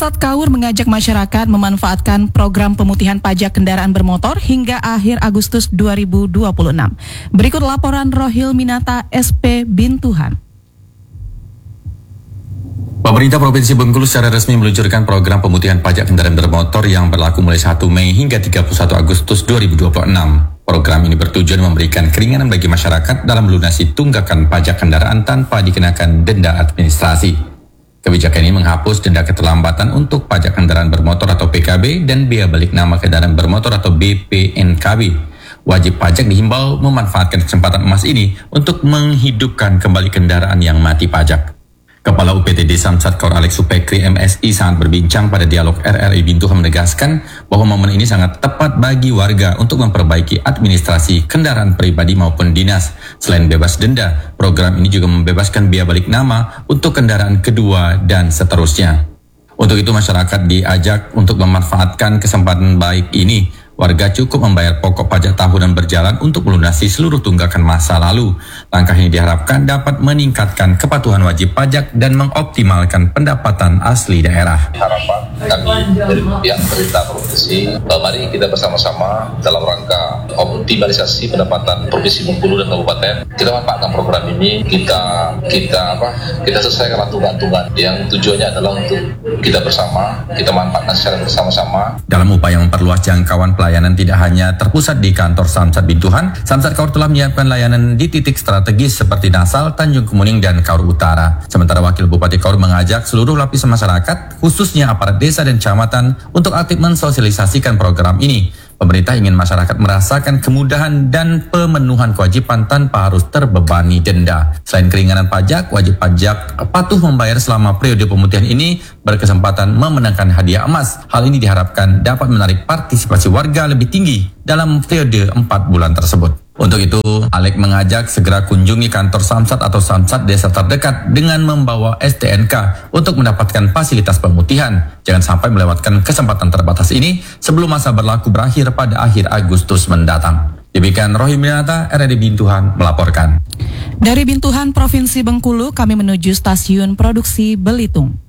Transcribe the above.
Samsat Kaur mengajak masyarakat memanfaatkan program pemutihan pajak kendaraan bermotor hingga akhir Agustus 2026. Berikut laporan Rohil Minata, SP Bintuhan. Pemerintah Provinsi Bengkulu secara resmi meluncurkan program pemutihan pajak kendaraan bermotor yang berlaku mulai 1 Mei hingga 31 Agustus 2026. Program ini bertujuan memberikan keringanan bagi masyarakat dalam melunasi tunggakan pajak kendaraan tanpa dikenakan denda administrasi. Kebijakan ini menghapus denda keterlambatan untuk pajak kendaraan bermotor atau PKB dan bea balik nama kendaraan bermotor atau BPNKB. Wajib pajak dihimbau memanfaatkan kesempatan emas ini untuk menghidupkan kembali kendaraan yang mati pajak. Kepala UPTD Samsat Kaur Alex Supekri MSI sangat berbincang pada dialog RRI Bintuhan menegaskan bahwa momen ini sangat tepat bagi warga untuk memperbaiki administrasi kendaraan pribadi maupun dinas. Selain bebas denda, program ini juga membebaskan biaya balik nama untuk kendaraan kedua dan seterusnya. Untuk itu masyarakat diajak untuk memanfaatkan kesempatan baik ini. Warga cukup membayar pokok pajak tahunan berjalan untuk melunasi seluruh tunggakan masa lalu. Langkah ini diharapkan dapat meningkatkan kepatuhan wajib pajak dan mengoptimalkan pendapatan asli daerah. Harapan kami dari pihak pemerintah provinsi, mari kita bersama-sama dalam rangka optimalisasi pendapatan Provinsi Bengkulu dan Kabupaten. Kita manfaatkan program ini, kita selesaikan tunggakan yang tujuannya adalah untuk kita bersama, kita manfaatkan secara bersama-sama. Dalam upaya memperluas jangkauan pelayanan tidak hanya terpusat di kantor Samsat Bintuhan, Samsat Kaur telah menyiapkan layanan di titik strategis seperti Nasal, Tanjung Kemuning, dan Kaur Utara. Sementara Wakil Bupati Kaur mengajak seluruh lapisan masyarakat, khususnya aparat desa dan kecamatan, untuk aktif mensosialisasikan program ini. Pemerintah ingin masyarakat merasakan kemudahan dan pemenuhan kewajiban tanpa harus terbebani denda. Selain keringanan pajak, wajib pajak patuh membayar selama periode pemutihan ini berkesempatan memenangkan hadiah emas. Hal ini diharapkan dapat menarik partisipasi warga lebih tinggi dalam periode 4 bulan tersebut. Untuk itu, Alek mengajak segera kunjungi kantor Samsat atau Samsat desa terdekat dengan membawa STNK untuk mendapatkan fasilitas pemutihan. Jangan sampai melewatkan kesempatan terbatas ini sebelum masa berlaku berakhir pada akhir Agustus mendatang. Demikian Rohil Minata, RRI Bintuhan melaporkan. Dari Bintuhan, Provinsi Bengkulu, kami menuju stasiun produksi Belitung.